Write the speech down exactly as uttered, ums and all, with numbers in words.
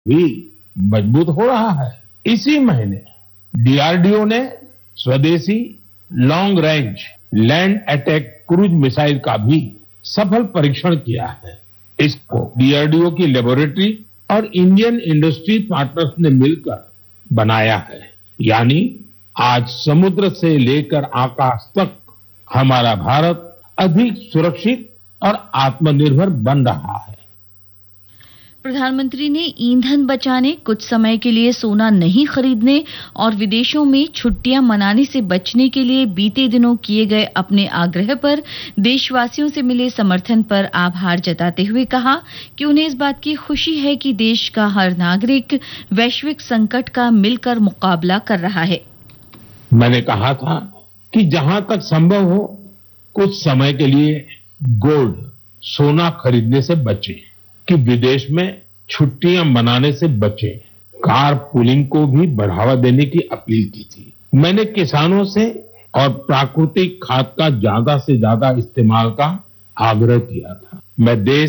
भी मजबूत हो रहा है। इसी महीने डीआरडीओ ने स्वदेशी long range land attack cruise missile का भी सफल परीक्षण किया है। इसको डीआरडीओ की लेबोरेटरी और इंडियन इंडस्ट्री पार्टनर्स ने मिलकर बनाया है। यानी आज समुद्र से लेकर आकाश तक हमारा भारत अधिक सुरक्षित और आत्मनिर्भर बन रहा है। प्रधानमंत्री ने ईंधन बचाने, कुछ समय के लिए सोना नहीं खरीदने और विदेशों में छुट्टियां मनाने से बचने के लिए बीते दिनों किए गए अपने आग्रह पर देशवासियों से मिले समर्थन पर आभार जताते हुए कहा कि उन्हें इस बात की खुशी है कि देश का हर नागरिक वैश्विक संकट का मिलकर मुकाबला कर रहा है। मैंने कहा था कि जहां तक संभव हो कुछ समय के लिए गोल्ड, सोना खरीदने से बचें, कि विदेश में छुट्टियां मनाने से बचें। कार पूलिंग को भी बढ़ावा देने की अपील की थी। मैंने किसानों से और प्राकृतिक खाद का ज्यादा से ज्यादा इस्तेमाल का आग्रह किया था। मैं देश